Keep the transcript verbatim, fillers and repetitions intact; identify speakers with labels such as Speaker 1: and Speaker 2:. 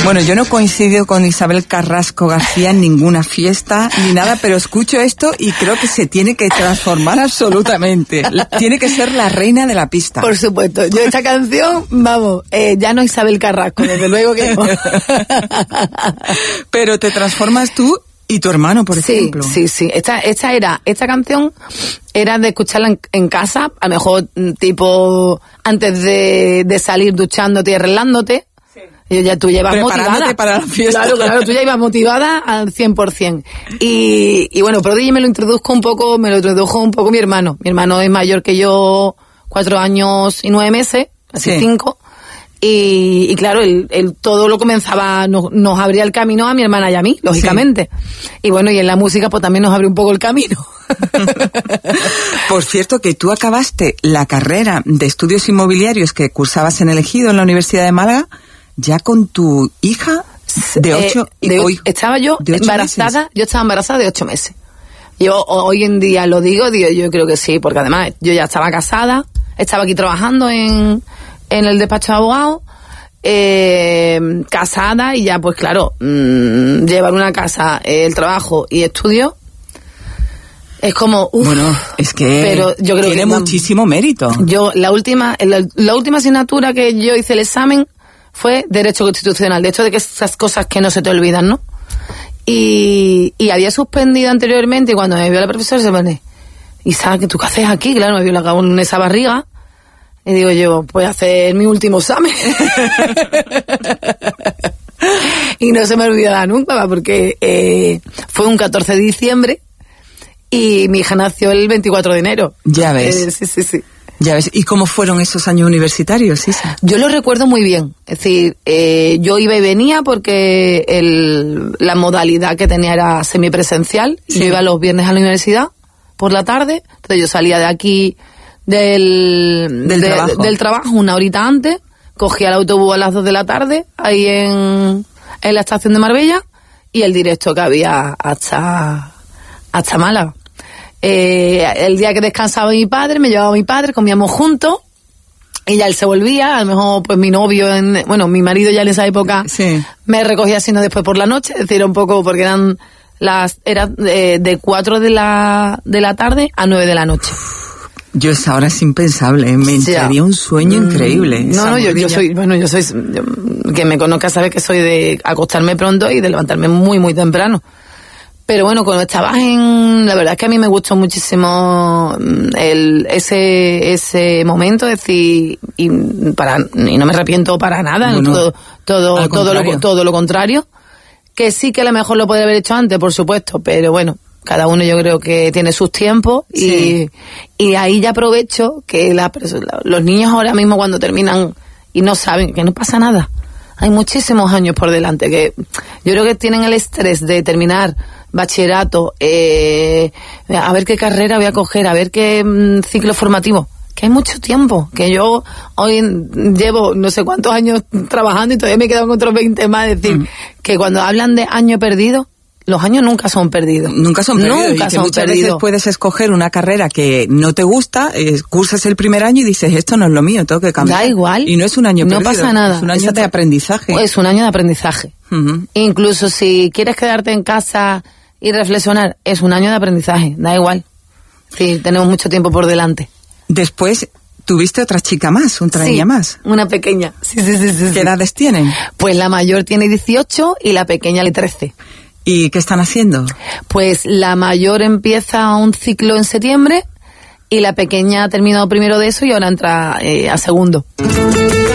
Speaker 1: Bueno, yo no coincido con Isabel Carrasco García en ninguna fiesta ni nada, pero escucho esto y creo que se tiene que transformar absolutamente. Tiene que ser la reina de la pista.
Speaker 2: Por supuesto. Yo esta canción, vamos, eh, ya no Isabel Carrasco, desde luego que no.
Speaker 1: Pero te transformas tú y tu hermano, por
Speaker 2: sí,
Speaker 1: ejemplo.
Speaker 2: Sí, sí, esta, esta era, esta canción era de escucharla en, en casa, a lo mejor tipo antes de, de salir duchándote y arreglándote. Sí. Y ya tú llevas motivada.
Speaker 1: Para la fiesta.
Speaker 2: Claro, claro, tú ya ibas motivada al cien por ciento. Y, y bueno, Prodigy me lo introduzco un poco, me lo introdujo un poco mi hermano. Mi hermano es mayor que yo cuatro años y nueve meses, casi sí. cinco. Y, y claro, él, él todo lo comenzaba, nos, nos abría el camino a mi hermana y a mí, lógicamente. Sí. Y bueno, y en la música pues también nos abre un poco el camino.
Speaker 1: Por cierto, que tú acabaste la carrera de estudios inmobiliarios que cursabas en el Ejido, en la Universidad de Málaga, ya con tu hija de ocho...
Speaker 2: Eh, de, hoy, estaba yo embarazada, meses. Yo estaba embarazada de ocho meses. Yo hoy en día lo digo, digo, yo creo que sí, porque además yo ya estaba casada, estaba aquí trabajando en... en el despacho de abogados, eh, casada y ya pues claro, mmm, llevar una casa, eh, el trabajo y estudio es como uff,
Speaker 1: bueno, es que
Speaker 2: pero yo creo
Speaker 1: tiene
Speaker 2: que,
Speaker 1: muchísimo mérito.
Speaker 2: Yo la última la, la última asignatura que yo hice el examen fue Derecho Constitucional, de hecho de que esas cosas que no se te olvidan, ¿no? Y, y había suspendido anteriormente y cuando me vio la profesora se pone, Isa, ¿tú qué haces aquí? Claro, me vio la cabón en esa barriga. Y digo yo, voy a hacer mi último examen. Y no se me olvidará nunca, porque eh, fue un catorce de diciembre y mi hija nació el veinticuatro de enero.
Speaker 1: Ya ves.
Speaker 2: Eh, sí, sí, sí.
Speaker 1: Ya ves. ¿Y cómo fueron esos años universitarios, Isa?
Speaker 2: Yo lo recuerdo muy bien. Es decir, eh, yo iba y venía porque el, la modalidad que tenía era semipresencial. Sí. Yo iba los viernes a la universidad por la tarde. Entonces yo salía de aquí... Del,
Speaker 1: del,
Speaker 2: de,
Speaker 1: trabajo.
Speaker 2: del trabajo una horita antes, cogía el autobús a las dos de la tarde, ahí en, en la estación de Marbella, y el directo que había hasta, hasta Málaga. Eh, el día que descansaba mi padre, me llevaba mi padre, comíamos juntos, y ya él se volvía, a lo mejor pues mi novio, en, bueno, mi marido ya en esa época,
Speaker 1: sí.
Speaker 2: Me recogía sino después por la noche, es decir, un poco porque eran las, era de, de cuatro de la, de la tarde a nueve de la noche.
Speaker 1: Yo esa hora es impensable, me entraría un sueño mm, increíble.
Speaker 2: No, no, yo, yo soy, bueno, yo soy, yo, que me conozca sabe que soy de acostarme pronto y de levantarme muy, muy temprano. Pero bueno, cuando estabas en, la verdad es que a mí me gustó muchísimo el, ese, ese momento, es decir, y para, y no me arrepiento para nada, bueno, todo, todo, todo lo, todo lo contrario. Que sí que a lo mejor lo podría haber hecho antes, por supuesto, pero bueno. Cada uno yo creo que tiene sus tiempos y, sí. Y ahí ya aprovecho que la, los niños ahora mismo cuando terminan y no saben que no pasa nada. Hay muchísimos años por delante que yo creo que tienen el estrés de terminar bachillerato, eh, a ver qué carrera voy a coger, a ver qué mm, ciclo formativo. Que hay mucho tiempo, que yo hoy llevo no sé cuántos años trabajando y todavía me quedan otros veinte más. Es decir, mm. que cuando hablan de año perdido, los años nunca son perdidos.
Speaker 1: Nunca son perdidos.
Speaker 2: Nunca
Speaker 1: y que
Speaker 2: son
Speaker 1: muchas
Speaker 2: perdidos.
Speaker 1: veces puedes escoger una carrera que no te gusta, eh, cursas el primer año y dices, esto no es lo mío, tengo que cambiar.
Speaker 2: Da igual.
Speaker 1: Y no es un año
Speaker 2: no
Speaker 1: perdido.
Speaker 2: No pasa nada.
Speaker 1: Es un año Exacto. de aprendizaje.
Speaker 2: Es un año de aprendizaje.
Speaker 1: Uh-huh.
Speaker 2: Incluso si quieres quedarte en casa y reflexionar, es un año de aprendizaje. Da igual. Sí, tenemos mucho tiempo por delante.
Speaker 1: Después... ¿Tuviste otra chica más, otra
Speaker 2: sí,
Speaker 1: niña más?
Speaker 2: Una pequeña. Sí, sí, sí, sí.
Speaker 1: ¿Qué
Speaker 2: sí.
Speaker 1: edades tienen?
Speaker 2: Pues la mayor tiene dieciocho y la pequeña le trece.
Speaker 1: ¿Y qué están haciendo?
Speaker 2: Pues la mayor empieza un ciclo en septiembre y la pequeña ha terminado primero de eso y ahora entra eh, a segundo.